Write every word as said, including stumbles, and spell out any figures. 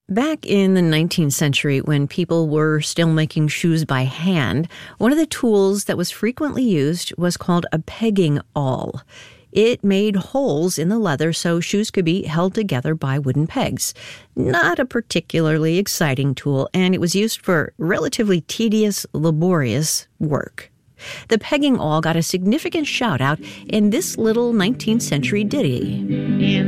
Back in the nineteenth century, when people were still making shoes by hand, one of the tools that was frequently used was called a pegging awl. It made holes in the leather so shoes could be held together by wooden pegs. Not a particularly exciting tool, and it was used for relatively tedious, laborious work. The pegging awl got a significant shout-out in this little nineteenth century ditty.